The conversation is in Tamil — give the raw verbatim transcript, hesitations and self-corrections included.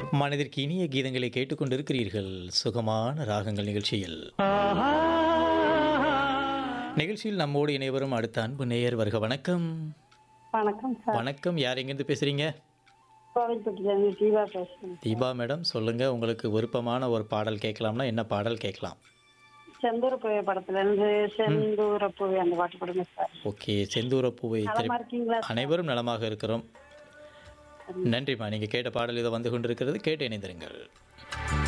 மனதிற்கு இனிய கீதங்களை கேட்டுக்கொண்டிருக்கிறீர்கள் சுகமான ராகங்கள் நிகழ்ச்சியில். நிகழ்ச்சியில் நம்மோடு இணைவரும் அடுத்த அன்பு நேயர் வருக. வணக்கம். வணக்கம் சார். வணக்கம். யார் எங்கேருந்து பேசுறீங்க? கோவில்பட்டியிலிருந்து தீபா பேசுறேன். தீபா மேடம், சொல்லுங்க. உங்களுக்கு விருப்பமான ஒரு பாடல் கேட்கலாம்னா என்ன பாடல் கேட்கலாம்? செந்தூர பூவை படத்துல இருந்து செந்தூர பூவை அந்த பாட்டு கொடுங்க சார். ஓகே, செந்தூர பூவை. நலமா இருக்கீங்களா? அனைவரும் நலமாக இருக்கிறோம். நன்றிம்மா. நீங்க கேட்ட பாடல் இதை வந்து கொண்டிருக்கிறது. கேட்டு இணைந்திருங்கள்.